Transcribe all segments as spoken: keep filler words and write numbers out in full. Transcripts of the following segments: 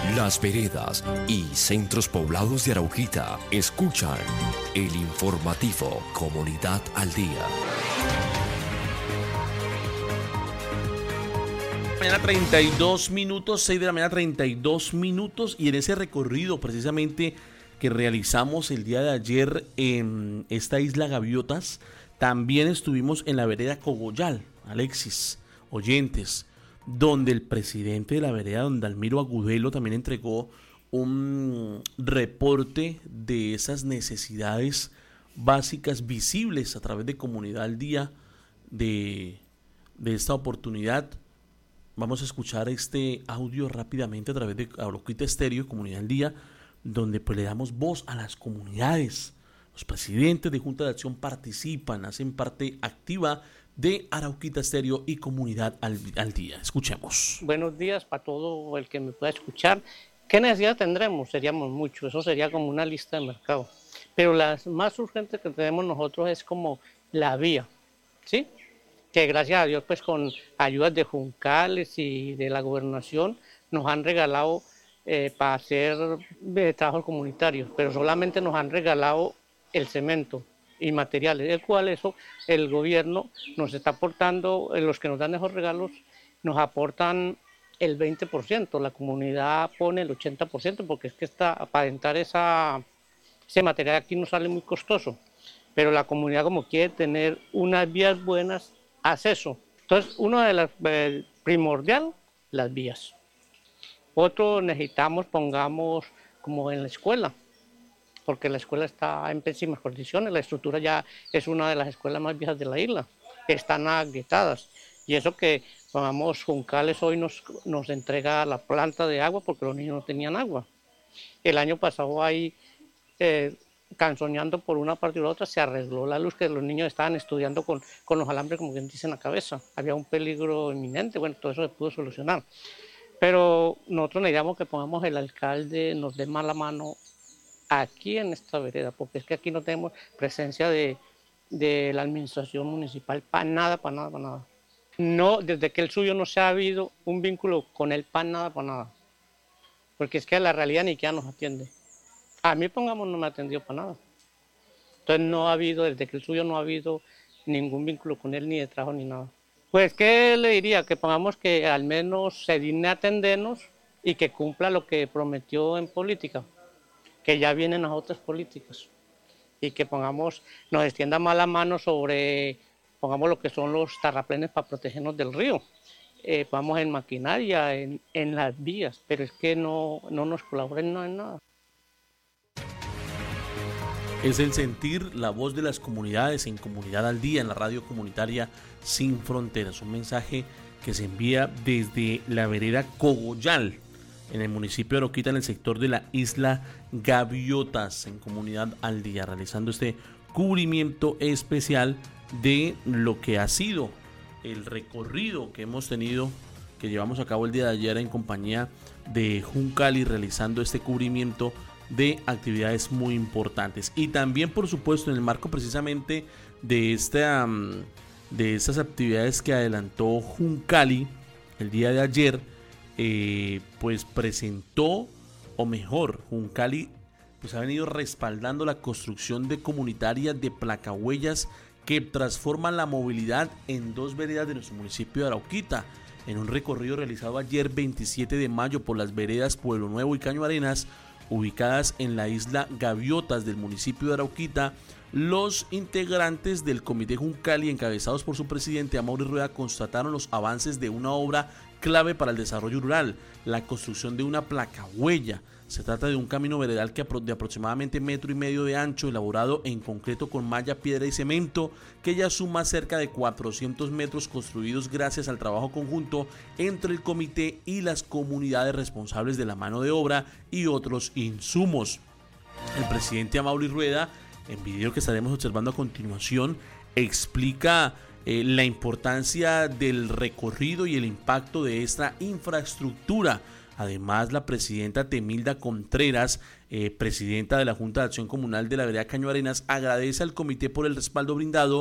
Las veredas y centros poblados de Arauquita escuchan el informativo Comunidad al Día. Mañana treinta y dos minutos, seis de la mañana treinta y dos minutos, y en ese recorrido precisamente que realizamos el día de ayer en esta isla Gaviotas, también estuvimos en la vereda Cogollal, Alexis, oyentes, donde el presidente de la vereda, don Dalmiro Agudelo, también entregó un reporte de esas necesidades básicas visibles a través de Comunidad al Día de, de esta oportunidad. Vamos a escuchar este audio rápidamente a través de Arauquita Estéreo, Comunidad al Día, donde pues le damos voz a las comunidades. Los presidentes de Junta de Acción participan, hacen parte activa de Arauquita Estéreo y Comunidad al, al Día. Escuchemos. Buenos días para todo el que me pueda escuchar. ¿Qué necesidad tendremos? Seríamos muchos, eso sería como una lista de mercado. Pero las más urgentes que tenemos nosotros es como la vía, ¿sí? Que gracias a Dios, pues con ayudas de Juncales y de la gobernación, nos han regalado eh, para hacer eh, trabajos comunitarios, pero solamente nos han regalado el cemento y materiales, el cual eso el gobierno nos está aportando, los que nos dan esos regalos nos aportan el veinte por ciento, la comunidad pone el ochenta por ciento, porque es que está, aparentar esa, ese material aquí no sale muy costoso, pero la comunidad como quiere tener unas vías buenas, hace eso. Entonces, uno de las eh, primordial, las vías. Otro, necesitamos, pongamos como en la escuela, porque la escuela está en pésimas condiciones, la estructura ya es una de las escuelas más viejas de la isla, están agrietadas, y eso que, pongamos, Juncales hoy nos, nos entrega la planta de agua porque los niños no tenían agua. El año pasado ahí, eh, canzoneando por una parte y la otra, se arregló la luz, que los niños estaban estudiando con, con los alambres, como quien dice, en la cabeza, había un peligro inminente, bueno, todo eso se pudo solucionar. Pero nosotros necesitamos que pongamos el alcalde, nos dé mala mano aquí en esta vereda, porque es que aquí no tenemos presencia de, de la administración municipal para nada, para nada, para nada. No, desde que el suyo no se ha habido un vínculo con él para nada, para nada. Porque es que la realidad ni siquiera nos atiende. A mí, pongamos, no me ha atendido para nada. Entonces no ha habido, desde que el suyo no ha habido ningún vínculo con él, ni de trabajo, ni nada. Pues, ¿qué le diría? Que pongamos que al menos se digne a atendernos y que cumpla lo que prometió en política, que ya vienen las otras políticas, y que pongamos, nos extienda más la mano sobre, pongamos lo que son los terraplenes para protegernos del río, eh, vamos en maquinaria, en, en las vías, pero es que no, no nos colaboren no en nada. Es el sentir, la voz de las comunidades en Comunidad al Día, en la radio comunitaria Sin Fronteras, un mensaje que se envía desde la vereda Cogollal, en el municipio de Arauquita, en el sector de la isla Gaviotas, en Comunidad al Día, realizando este cubrimiento especial de lo que ha sido el recorrido que hemos tenido, que llevamos a cabo el día de ayer en compañía de Juncali, realizando este cubrimiento de actividades muy importantes. Y también, por supuesto, en el marco precisamente de esta, de estas actividades que adelantó Juncali el día de ayer, Eh, pues presentó, o mejor, Juncali pues ha venido respaldando la construcción de comunitarias de placahuellas que transforman la movilidad en dos veredas de nuestro municipio de Arauquita. En un recorrido realizado ayer veintisiete de mayo por las veredas Pueblo Nuevo y Caño Arenas, ubicadas en la isla Gaviotas del municipio de Arauquita, los integrantes del Comité Juncali, encabezados por su presidente Amaury Rueda, constataron los avances de una obra clave para el desarrollo rural, la construcción de una placahuella. Se trata de un camino veredal que de aproximadamente metro y medio de ancho, elaborado en concreto con malla, piedra y cemento, que ya suma cerca de cuatrocientos metros, construidos gracias al trabajo conjunto entre el comité y las comunidades responsables de la mano de obra y otros insumos. El presidente Amaury Rueda, en video que estaremos observando a continuación, explica eh, la importancia del recorrido y el impacto de esta infraestructura. Además, la presidenta Temilda Contreras, eh, presidenta de la Junta de Acción Comunal de la vereda Caño Arenas, agradece al comité por el respaldo brindado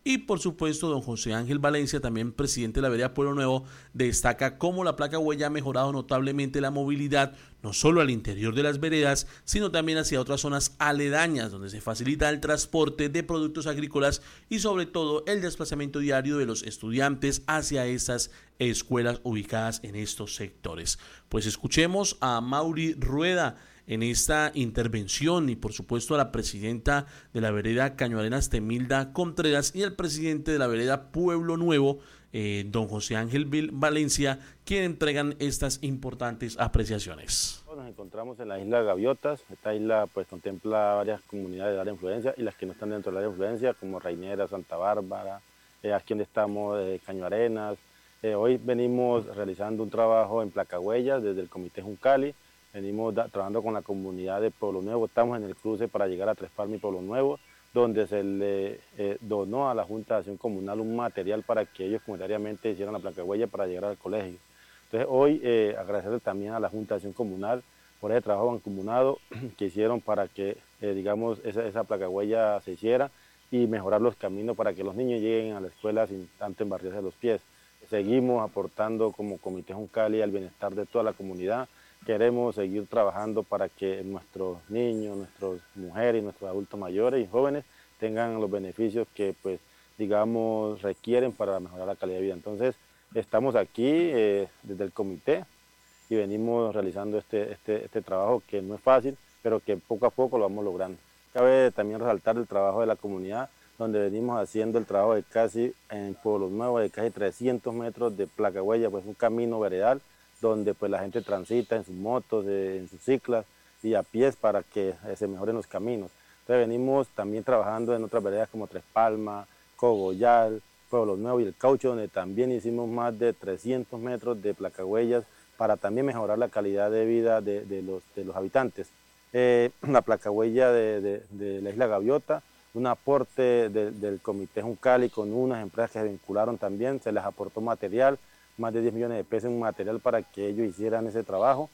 Y por supuesto, don José Ángel Valencia, también presidente de la vereda Pueblo Nuevo, destaca cómo la placa huella ha mejorado notablemente la movilidad, no solo al interior de las veredas, sino también hacia otras zonas aledañas, donde se facilita el transporte de productos agrícolas y sobre todo el desplazamiento diario de los estudiantes hacia estas escuelas ubicadas en estos sectores. Pues escuchemos a Mauri Rueda en esta intervención y por supuesto a la presidenta de la vereda Caño Arenas, Temilda Contreras, y al presidente de la vereda Pueblo Nuevo, eh, don José Ángel Valencia, quien entregan estas importantes apreciaciones. Nos encontramos en la isla Gaviotas. Esta isla pues contempla varias comunidades del área de influencia y las que no están dentro del área de influencia, como Rainera, Santa Bárbara, eh, aquí donde estamos, eh, Caño Arenas. Eh, hoy venimos realizando un trabajo en placahuellas desde el Comité Juncali. Venimos da, trabajando con la comunidad de Pueblo Nuevo. Estamos en el cruce para llegar a Tres Palmas y Pueblo Nuevo, donde se le eh, donó a la Junta de Acción Comunal un material para que ellos comunitariamente hicieran la placahuella para llegar al colegio. Entonces hoy eh, agradecerle también a la Junta de Acción Comunal por ese trabajo mancomunado que hicieron para que eh, digamos esa, esa placahuella se hiciera y mejorar los caminos para que los niños lleguen a la escuela sin tanto embarrarse los pies. Seguimos aportando como Comité Juncali al bienestar de toda la comunidad. Queremos seguir trabajando para que nuestros niños, nuestras mujeres y nuestros adultos mayores y jóvenes tengan los beneficios que, pues, digamos, requieren para mejorar la calidad de vida. Entonces, estamos aquí eh, desde el comité y venimos realizando este, este, este trabajo que no es fácil, pero que poco a poco lo vamos logrando. Cabe también resaltar el trabajo de la comunidad, donde venimos haciendo el trabajo de casi, en Pueblo Nuevo, de casi trescientos metros de placahuella, pues un camino veredal, donde pues la gente transita en sus motos, en sus ciclas y a pies para que eh, se mejoren los caminos. Entonces venimos también trabajando en otras veredas como Tres Palmas, Cogollal, Pueblo Nuevo y El Caucho, donde también hicimos más de trescientos metros de placahuellas para también mejorar la calidad de vida de, de, los, de los habitantes. Eh, la placahuella de, de, de la isla Gaviota, un aporte de, del Comité Juncali con unas empresas que se vincularon también, se les aportó material, más de diez millones de pesos en material para que ellos hicieran ese trabajo.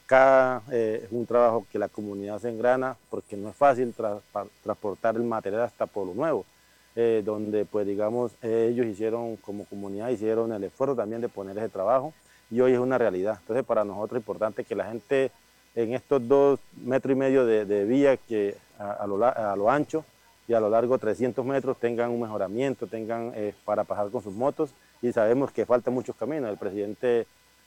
Acá eh, es un trabajo que la comunidad se engrana porque no es fácil tra transportar el material hasta Pueblo Nuevo, eh, donde pues digamos eh, ellos hicieron como comunidad, hicieron el esfuerzo también de poner ese trabajo y hoy es una realidad. Entonces para nosotros es importante que la gente en estos dos metros y medio de, de vía que a, a, lo, a lo ancho y a lo largo trescientos metros tengan un mejoramiento, tengan eh, para pasar con sus motos. Y sabemos que faltan muchos caminos. El presidente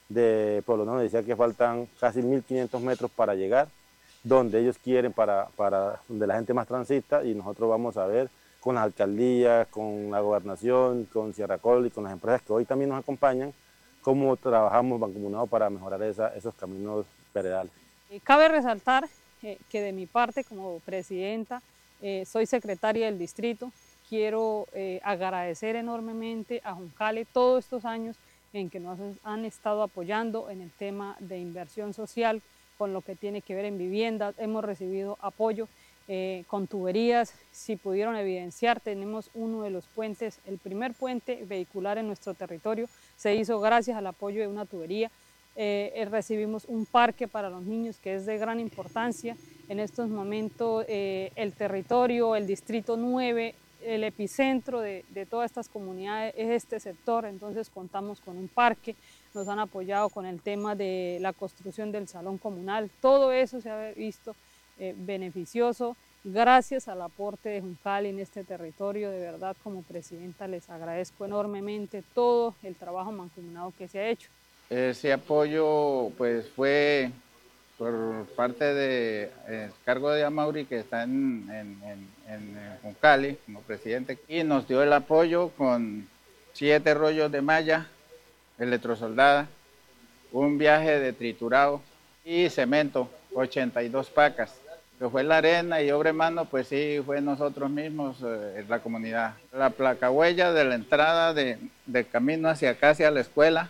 de Pueblo Nuevo decía que faltan casi mil quinientos metros para llegar, donde ellos quieren, para, para donde la gente más transita, y nosotros vamos a ver con las alcaldías, con la gobernación, con Sierra Col y con las empresas que hoy también nos acompañan, cómo trabajamos mancomunados para mejorar esa, esos caminos veredales. Cabe resaltar eh, que de mi parte como presidenta, eh, soy secretaria del distrito. Quiero eh, agradecer enormemente a Juncali todos estos años en que nos han estado apoyando en el tema de inversión social, con lo que tiene que ver en vivienda. Hemos recibido apoyo eh, con tuberías. Si pudieron evidenciar, tenemos uno de los puentes, el primer puente vehicular en nuestro territorio, se hizo gracias al apoyo de una tubería. Eh, recibimos un parque para los niños que es de gran importancia. En estos momentos eh, el territorio, el distrito nueve, el epicentro de, de todas estas comunidades es este sector, entonces contamos con un parque, nos han apoyado con el tema de la construcción del salón comunal, todo eso se ha visto eh, beneficioso gracias al aporte de Juncali en este territorio. De verdad, como presidenta les agradezco enormemente todo el trabajo mancomunado que se ha hecho. Ese apoyo pues fue por parte del de, cargo de Amauri, que está en, en, en, en Juncali como presidente, y nos dio el apoyo con siete rollos de malla electrosoldada, un viaje de triturado y cemento, ochenta y dos pacas. Que fue la arena y obra en mano, pues sí, fue nosotros mismos, eh, la comunidad. La placahuella de la entrada de, de camino hacia acá, hacia la escuela,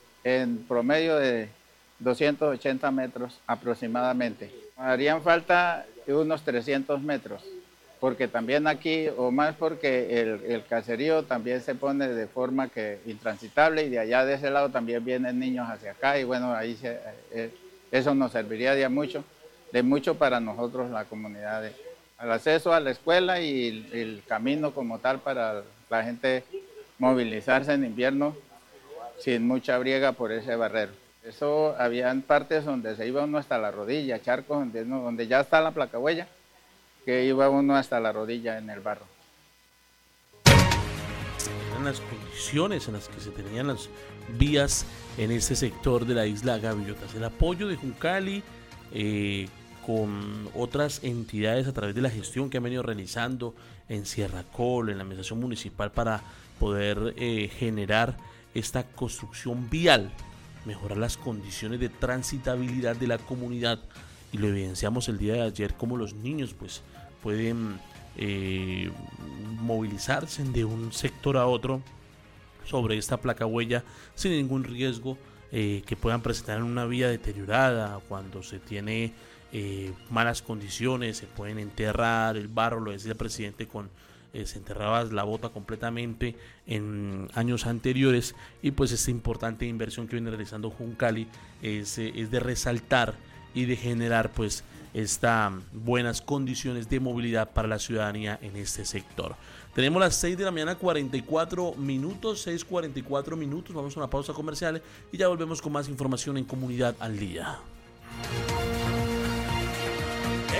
en promedio de doscientos ochenta metros aproximadamente. Harían falta unos trescientos metros, porque también aquí, o más porque el, el caserío también se pone de forma que intransitable, y de allá de ese lado también vienen niños hacia acá, y bueno, ahí se, eh, eso nos serviría de mucho, de mucho para nosotros la comunidad, de, al acceso a la escuela y el, el camino como tal para, la gente movilizarse en invierno sin mucha briega por ese barrero. Eso, habían partes donde se iba uno hasta la rodilla, charcos donde, no, donde ya está la placahuella, que iba uno hasta la rodilla en el barro. Eran las condiciones en las que se tenían las vías en este sector de la isla Gaviotas. El apoyo de Juncali eh, con otras entidades a través de la gestión que han venido realizando en Sierra Col, en la administración municipal, para poder eh, generar esta construcción vial, mejorar las condiciones de transitabilidad de la comunidad, y lo evidenciamos el día de ayer, como los niños pues pueden eh, movilizarse de un sector a otro sobre esta placa huella sin ningún riesgo eh, que puedan presentar en una vía deteriorada. Cuando se tiene eh, malas condiciones, se pueden enterrar el barro, lo decía el presidente, con eh, se enterraba la bota completamente en años anteriores, y pues esta importante inversión que viene realizando Juncali es, eh, es de resaltar y de generar pues estas buenas condiciones de movilidad para la ciudadanía en este sector. Tenemos las seis de la mañana, cuarenta y cuatro minutos, seis cuarenta y cuatro minutos, vamos a una pausa comercial y ya volvemos con más información en Comunidad al Día.